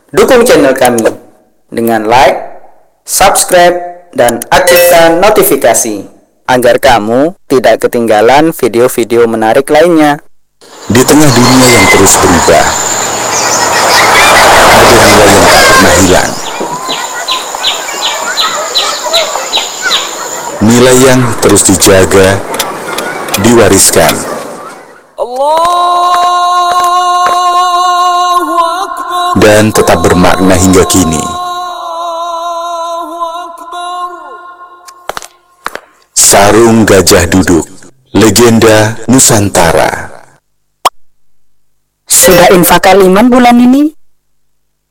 Dukung channel kami dengan like, subscribe, dan aktifkan notifikasi agar kamu tidak ketinggalan video-video menarik lainnya. Di tengah dunia yang terus berubah, ada nilai yang tak pernah hilang. Nilai yang terus dijaga, diwariskan. Dan tetap bermakna hingga kini. Sarung Gajah Duduk, legenda Nusantara. Sudah infak kaliman bulan ini?